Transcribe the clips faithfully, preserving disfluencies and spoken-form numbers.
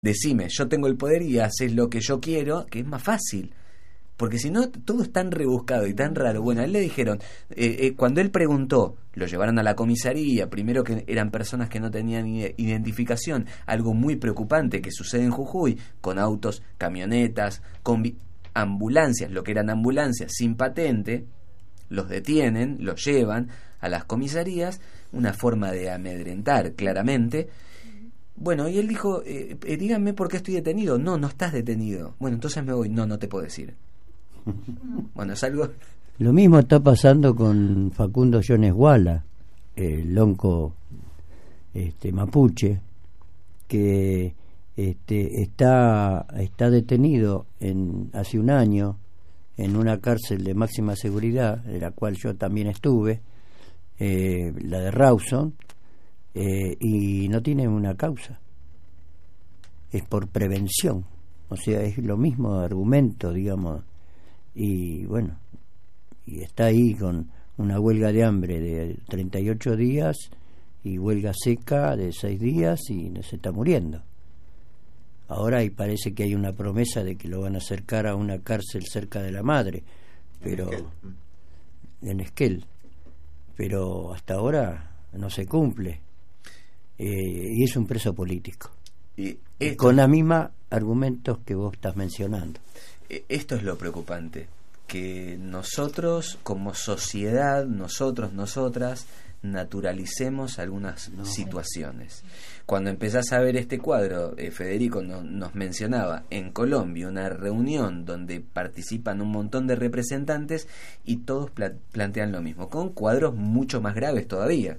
decime, yo tengo el poder y haces lo que yo quiero, que es más fácil. Porque si no, todo es tan rebuscado y tan raro. Bueno, a él le dijeron, eh, eh, cuando él preguntó, lo llevaron a la comisaría, primero que eran personas que no tenían identificación, algo muy preocupante que sucede en Jujuy, con autos, camionetas, con ambulancias, lo que eran ambulancias sin patente, los detienen, los llevan a las comisarías, una forma de amedrentar, claramente. Bueno, y él dijo, eh, eh, díganme por qué estoy detenido. No, no estás detenido. Bueno, entonces me voy. No, no te puedo decir. Bueno, es algo... Lo mismo está pasando con Facundo Jones Wala, el lonco este, mapuche, que este, está, está detenido en, hace un año en una cárcel de máxima seguridad, de la cual yo también estuve, eh, la de Rawson, eh, y no tiene una causa. Es por prevención. O sea, es lo mismo argumento, digamos. Y bueno, y está ahí con una huelga de hambre de treinta y ocho días y huelga seca de seis días y se está muriendo. Ahora y parece que hay una promesa de que lo van a acercar a una cárcel cerca de la madre, pero en Esquel, pero hasta ahora no se cumple, eh, y es un preso político, y esto, con la misma argumentos que vos estás mencionando. Esto es lo preocupante, que nosotros como sociedad, nosotros, nosotras, naturalicemos algunas no. situaciones. Cuando empezás a ver este cuadro, eh, Federico no, nos mencionaba en Colombia una reunión donde participan un montón de representantes y todos pla- plantean lo mismo, con cuadros mucho más graves todavía.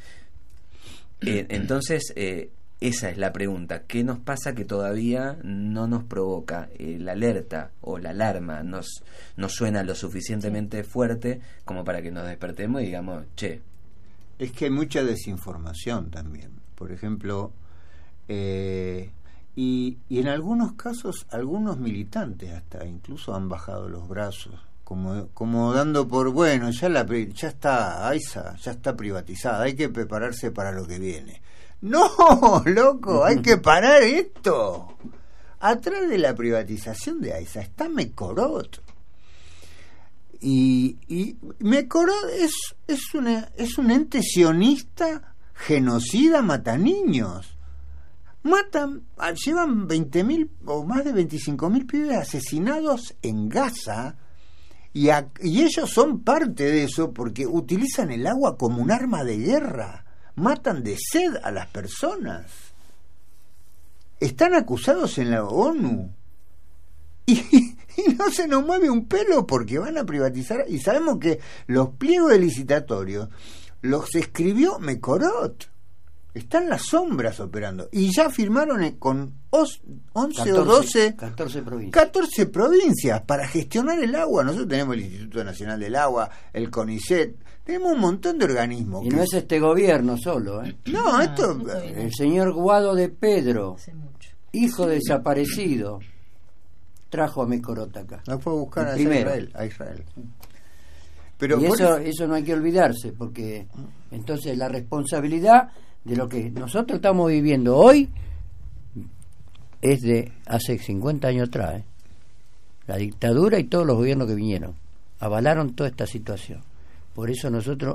Eh, entonces, eh, esa es la pregunta. ¿Qué nos pasa que todavía no nos provoca eh, la alerta o la alarma? Nos, nos suena lo suficientemente fuerte como para que nos despertemos y digamos, che. Es que hay mucha desinformación también. Por ejemplo, eh, y, y en algunos casos, algunos militantes hasta incluso han bajado los brazos, como, como dando por, bueno, ya, la, ya está AISA, ya está privatizada, hay que prepararse para lo que viene. No, loco, hay que parar esto. Atrás de la privatización de AISA está Mecorot. Y, y Mecorot es, es, una, es un ente sionista, genocida, mata niños. Matan, llevan veinte mil o más de veinticinco mil pibes asesinados en Gaza. Y, a, y ellos son parte de eso porque utilizan el agua como un arma de guerra. Matan de sed a las personas. Están acusados en la ONU. Y, y no se nos mueve un pelo porque van a privatizar. Y sabemos que los pliegos licitatorios los escribió Mecorot. Están las sombras operando. Y ya firmaron con once o doce catorce provincias. catorce provincias para gestionar el agua. Nosotros tenemos el Instituto Nacional del Agua, el CONICET. Tenemos un montón de organismos. Y que... no es este gobierno solo, ¿eh? No, no esto... El señor Guado de Pedro, hijo desaparecido, trajo a Mecorot acá. La fue a buscar a Israel, a Israel. Pero y eso, eso no hay que olvidarse, porque entonces la responsabilidad de lo que nosotros estamos viviendo hoy es de hace cincuenta años atrás, ¿eh? La dictadura y todos los gobiernos que vinieron avalaron toda esta situación. Por eso nosotros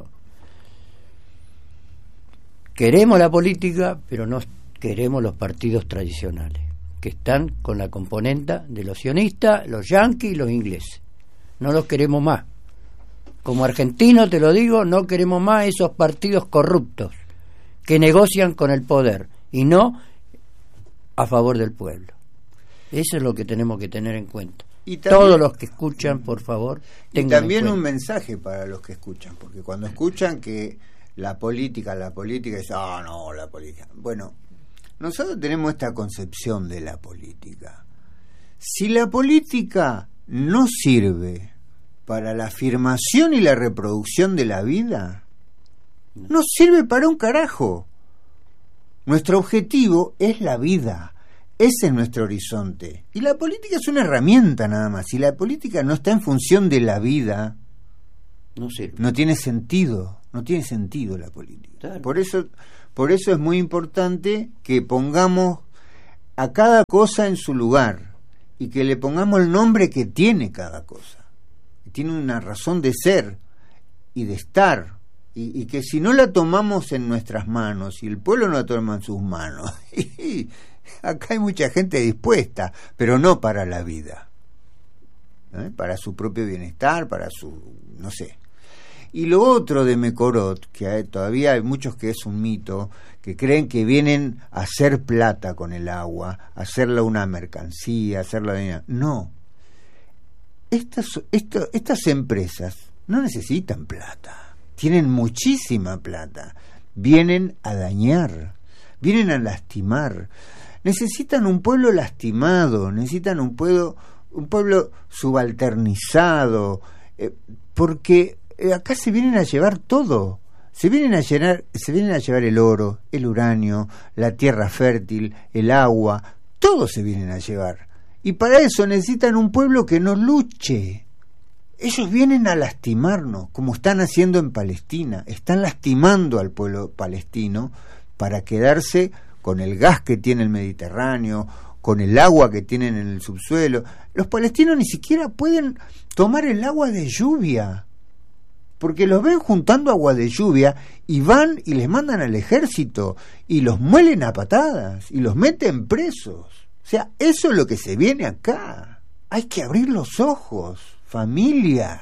queremos la política, pero no queremos los partidos tradicionales, que están con la componente de los sionistas, los yanquis y los ingleses. No los queremos más. Como argentino te lo digo, no queremos más esos partidos corruptos que negocian con el poder y no a favor del pueblo. Eso es lo que tenemos que tener en cuenta. Y también, todos los que escuchan, por favor, tengan y también en cuenta. Un mensaje para los que escuchan, porque cuando escuchan que la política, la política, es, ah, no, la política. Bueno, nosotros tenemos esta concepción de la política. Si la política no sirve para la afirmación y la reproducción de la vida, no sirve para un carajo. Nuestro objetivo es la vida. Ese es nuestro horizonte. Y la política es una herramienta nada más. Si la política no está en función de la vida, no sirve. No tiene sentido. No tiene sentido la política. Claro. Por eso, por eso es muy importante que pongamos a cada cosa en su lugar y que le pongamos el nombre que tiene cada cosa. Tiene una razón de ser y de estar, y, y que si no la tomamos en nuestras manos y el pueblo no la toma en sus manos, acá hay mucha gente dispuesta, pero no para la vida, ¿eh? Para su propio bienestar, para su, no sé. Y lo otro de Mecorot, que hay, todavía hay muchos que es un mito, que creen que vienen a hacer plata con el agua, a hacerla una mercancía, hacerla... No. Estas, esto, estas empresas no necesitan plata, tienen muchísima plata, vienen a dañar, vienen a lastimar, necesitan un pueblo lastimado, necesitan un pueblo, un pueblo subalternizado, eh, porque eh, acá se vienen a llevar todo, se vienen a llenar, se vienen a llevar el oro, el uranio, la tierra fértil, el agua, todo se vienen a llevar. Y para eso necesitan un pueblo que no luche. Ellos vienen a lastimarnos, como están haciendo en Palestina. Están lastimando al pueblo palestino para quedarse con el gas que tiene el Mediterráneo, con el agua que tienen en el subsuelo. Los palestinos ni siquiera pueden tomar el agua de lluvia, porque los ven juntando agua de lluvia y van y les mandan al ejército y los muelen a patadas y los meten presos. O sea, eso es lo que se viene acá. Hay que abrir los ojos, familia.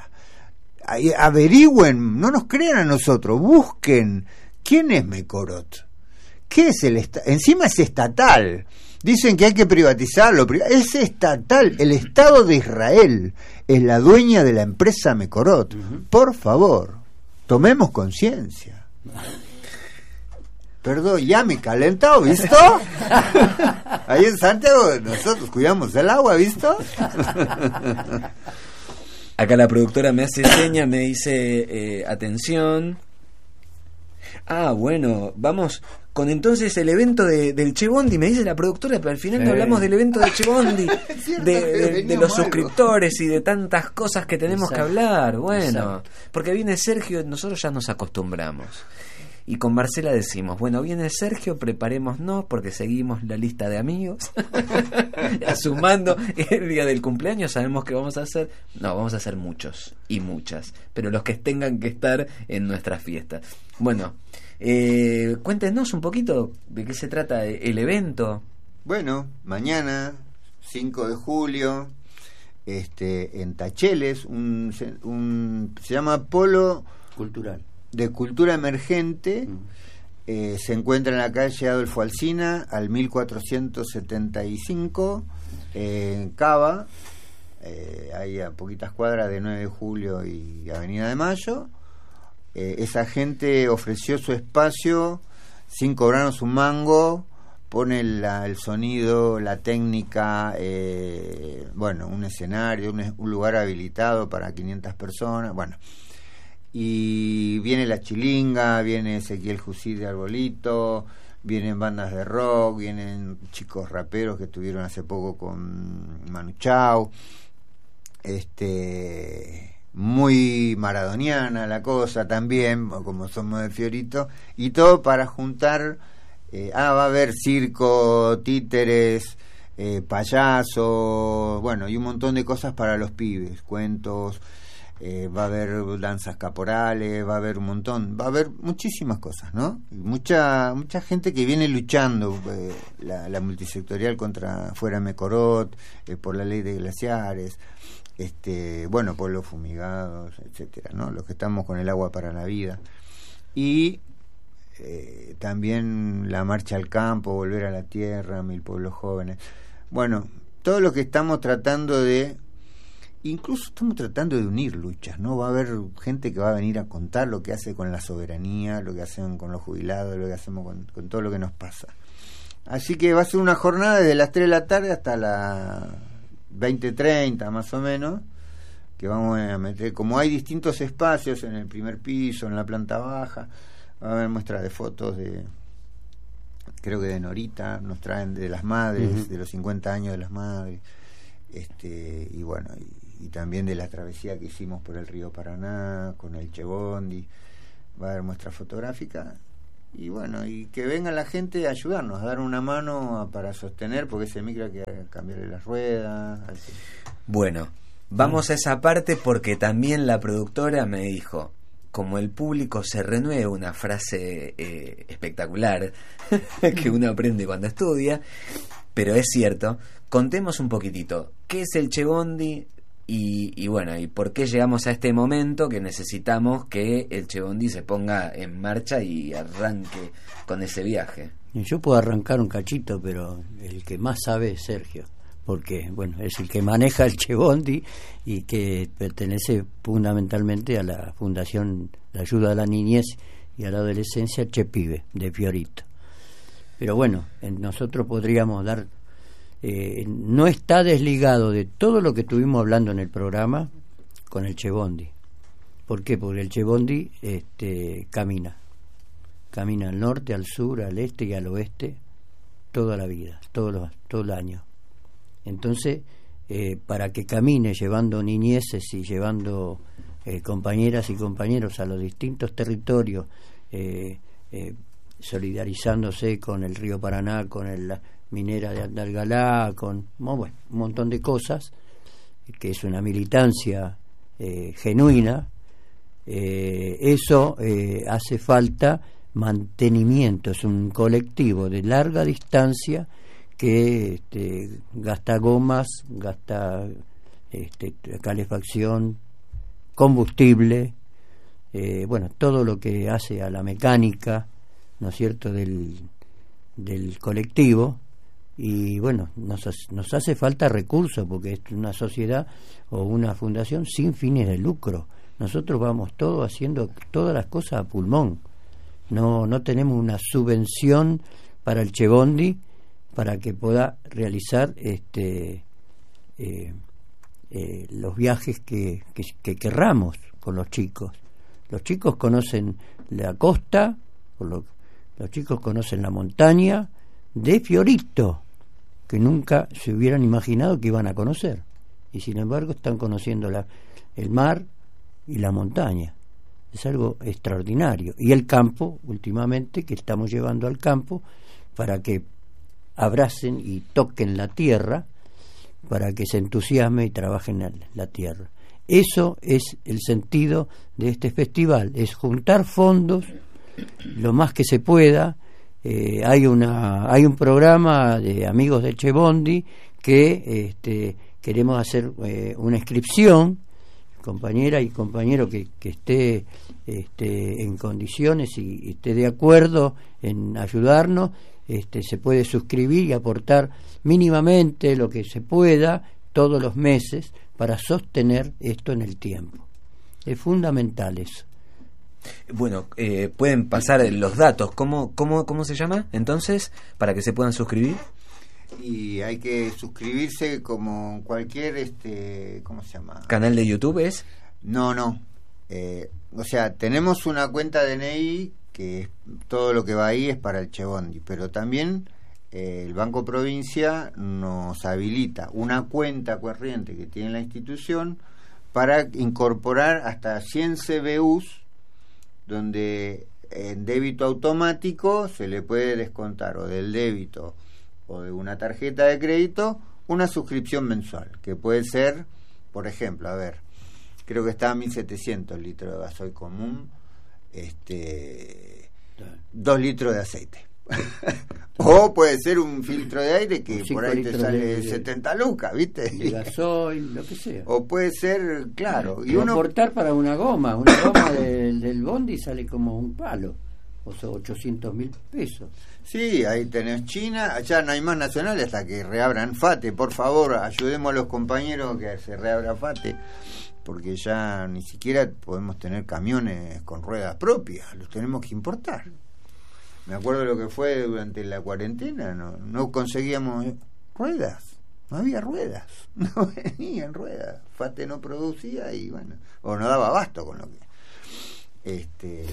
Averigüen, no nos crean a nosotros, busquen. ¿Quién es Mecorot? ¿Qué es el esta- Encima es estatal. Dicen que hay que privatizarlo. Es estatal. El Estado de Israel es la dueña de la empresa Mecorot. Uh-huh. Por favor, tomemos conciencia. Perdón, ya me he calentado, ¿visto? Ahí en Santiago nosotros cuidamos el agua, ¿visto? Acá la productora me hace seña, me dice, eh, atención. Ah, bueno, vamos con entonces el evento de, del Che Bondi, me dice la productora, pero al final no hablamos del evento del Che Bondi, de, de, de los suscriptores y de tantas cosas que tenemos Exacto. que hablar. Bueno, Exacto. porque viene Sergio, nosotros ya nos acostumbramos. Y con Marcela decimos, bueno, viene Sergio, preparémonos porque seguimos la lista de amigos. Sumando el día del cumpleaños, sabemos que vamos a hacer. No, vamos a hacer muchos y muchas, pero los que tengan que estar en nuestras fiestas. Bueno, eh, cuéntenos un poquito de qué se trata el evento. Bueno, mañana, cinco de julio, este, en Tacheles, un, un, se llama Polo Cultural. De cultura emergente, mm. eh, se encuentra en la calle Adolfo Alsina, al mil cuatrocientos setenta y cinco, eh, en Cava, eh, ahí a poquitas cuadras de nueve de julio y Avenida de Mayo. Eh, esa gente ofreció su espacio sin cobrarnos un mango, pone la, el sonido, la técnica, eh, bueno, un escenario, un, un lugar habilitado para quinientas personas, bueno. Y viene La Chilinga, viene Ezequiel Jusí de Arbolito, vienen bandas de rock, vienen chicos raperos que estuvieron hace poco con Manu Chao, este, muy maradoniana la cosa también, como somos de Fiorito, y todo para juntar, eh, ah, va a haber circo, títeres, eh, payasos, bueno, y un montón de cosas para los pibes, cuentos. Eh, va a haber danzas caporales, va a haber un montón, va a haber muchísimas cosas, ¿no? Mucha mucha gente que viene luchando, eh, la, la multisectorial contra Fuera Mecorot, eh, por la ley de glaciares, este, bueno, pueblos fumigados, etcétera, ¿no? Los que estamos con el agua para la vida. Y eh, también la marcha al campo, volver a la tierra, mil pueblos jóvenes. Bueno, todo lo que estamos tratando de... Incluso estamos tratando de unir luchas, ¿no? Va a haber gente que va a venir a contar lo que hace con la soberanía, lo que hacen con los jubilados, lo que hacemos con, con todo lo que nos pasa. Así que va a ser una jornada desde las tres de la tarde hasta las veinte treinta más o menos, que vamos a meter, como hay distintos espacios en el primer piso, en la planta baja, va a haber muestras de fotos de, creo que de Norita, nos traen de las madres, uh-huh. de los cincuenta años de las madres, este y bueno, y y también de la travesía que hicimos por el río Paraná con el Che Bondi. Va a haber muestra fotográfica. y bueno, y que venga la gente a ayudarnos, a dar una mano a, para sostener, porque ese micro hay que cambiarle las ruedas. Así. Bueno, vamos a esa parte porque también la productora me dijo, como el público se renueva, una frase eh, espectacular que uno aprende cuando estudia, pero es cierto, contemos un poquitito, ¿qué es el Che Bondi? Y, y bueno, y por qué llegamos a este momento que necesitamos que el Che Bondi se ponga en marcha y arranque con ese viaje. Yo puedo arrancar un cachito, pero el que más sabe es Sergio, porque bueno, es el que maneja el Che Bondi y que pertenece fundamentalmente a la Fundación de Ayuda a la Niñez y a la Adolescencia Che Pibe, de Fiorito. Pero bueno, nosotros podríamos dar... Eh, no está desligado de todo lo que estuvimos hablando en el programa con el Che Bondi. ¿Por qué? Porque el Che Bondi este, camina. Camina al norte, al sur, al este y al oeste toda la vida, todos los, todo el año. Entonces, eh, para que camine llevando niñeces y llevando eh, compañeras y compañeros a los distintos territorios, eh, eh, solidarizándose con el río Paraná, con el... minera de Andalgalá, con bueno, un montón de cosas, que es una militancia eh, genuina, eh, eso eh, hace falta mantenimiento, es un colectivo de larga distancia que este, gasta gomas, gasta este, calefacción, combustible, eh, bueno, todo lo que hace a la mecánica, ¿no es cierto?, del, del colectivo. Y bueno, nos, nos hace falta recursos porque es una sociedad o una fundación sin fines de lucro. Nosotros vamos todos haciendo todas las cosas a pulmón. No no tenemos una subvención para el Che Bondi para que pueda realizar este eh, eh, los viajes que, que, que querramos con los chicos. Los chicos conocen la costa, por lo, los chicos conocen la montaña de Fiorito, que nunca se hubieran imaginado que iban a conocer, y sin embargo están conociendo la, el mar y la montaña. Es algo extraordinario. Y el campo, últimamente, que estamos llevando al campo para que abracen y toquen la tierra, para que se entusiasme y trabajen en la tierra. Eso es el sentido de este festival, es juntar fondos lo más que se pueda. Eh, hay una hay un programa de amigos de Che Bondi que este, queremos hacer eh, una inscripción, compañera y compañero que, que esté este, en condiciones y, y esté de acuerdo en ayudarnos, este, se puede suscribir y aportar mínimamente lo que se pueda todos los meses para sostener esto en el tiempo. Es fundamental eso. Bueno, eh, pueden pasar los datos. ¿Cómo, cómo, ¿Cómo se llama entonces para que se puedan suscribir? Y hay que suscribirse como cualquier, este, ¿cómo se llama? ¿Canal de YouTube es? No, no. Eh, o sea, tenemos una cuenta de N I que es, todo lo que va ahí es para el Che Bondi, pero también eh, el Banco Provincia nos habilita una cuenta corriente que tiene la institución para incorporar hasta cien C B Us, donde en débito automático se le puede descontar o del débito o de una tarjeta de crédito una suscripción mensual, que puede ser, por ejemplo, a ver, creo que está a mil setecientos litros de gasoil común, este dos litros de aceite. O puede ser un filtro de aire que por ahí te sale de, setenta lucas, ¿viste? De gasoil, lo que sea. O puede ser, claro. Y uno aportar para una goma. Una goma del, del Bondi sale como un palo. O sea, ochocientos mil pesos. Sí, ahí tenés China. Allá no hay más nacionales hasta que reabran FATE. Por favor, ayudemos a los compañeros que se reabra FATE. Porque ya ni siquiera podemos tener camiones con ruedas propias. Los tenemos que importar. Me acuerdo de lo que fue durante la cuarentena, no, no conseguíamos ruedas, no había ruedas, no venían ruedas, FATE no producía y bueno, o no daba abasto con lo que... este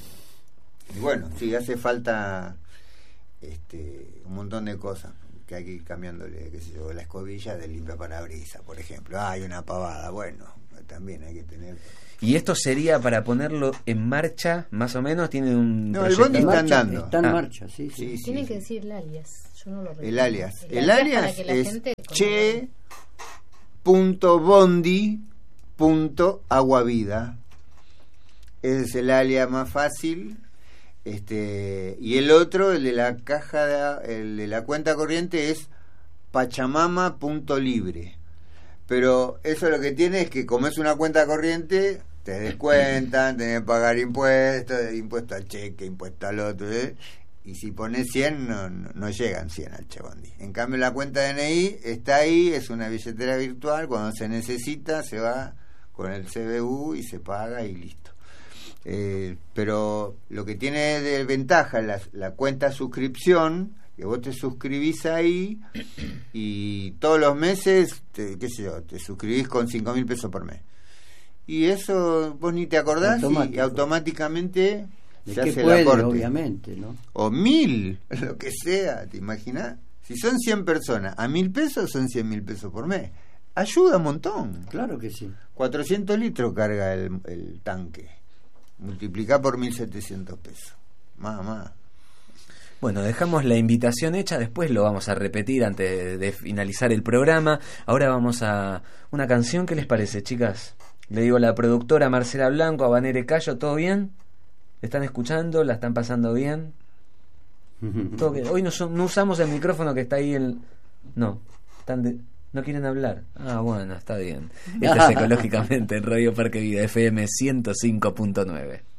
y bueno, sí, hace falta este un montón de cosas que hay que ir cambiándole, qué sé yo, la escobilla de limpia parabrisas, por ejemplo. Ah, hay una pavada, bueno, también hay que tener... ¿Y esto sería para ponerlo en marcha, más o menos? ¿Tiene un No, el bondi está andando. Está en Ah. marcha, sí, sí. Sí, sí, Tienen sí. que decir el alias. Yo no lo recuerdo. El alias. El, El alias alias para que la es gente che punto bondi punto aguavida. Ese es el alias más fácil. Este, y el otro, el de la caja de, el de la cuenta corriente, es pachamama punto libre. Pero eso lo que tiene es que como es una cuenta corriente, te descuentan, tenés que pagar impuestos, impuesto al cheque, impuesto al otro, ¿eh? Y si pones cien, no, no, no llegan cien al Chebondi. En cambio, la cuenta de N I está ahí, es una billetera virtual, cuando se necesita, se va con el C B U y se paga y listo. Eh, pero lo que tiene de ventaja la, la cuenta suscripción, que vos te suscribís ahí y todos los meses, te, qué sé yo, te suscribís con cinco mil pesos por mes. Y eso vos ni te acordás y, y automáticamente ¿De se qué hace puede, el aporte. obviamente, ¿no? O mil, lo que sea, ¿te imaginas? Si son cien personas, a mil pesos son cien mil pesos por mes. Ayuda un montón. Claro que sí. cuatrocientos litros carga el, el tanque. Multiplicá por mil setecientos pesos. Más, más. Bueno, dejamos la invitación hecha, después lo vamos a repetir antes de, de finalizar el programa. Ahora vamos a una canción. ¿Qué les parece, chicas? Le digo a la productora Marcela Blanco, a Vanere Cayo, ¿todo bien? ¿Están escuchando? ¿La están pasando bien? ¿Todo bien? Hoy no, son, no usamos el micrófono que está ahí en... No, están de... ¿No quieren hablar? Ah, bueno, está bien. Esto es Ecológicamente en Radio Parque Vida F M ciento cinco punto nueve.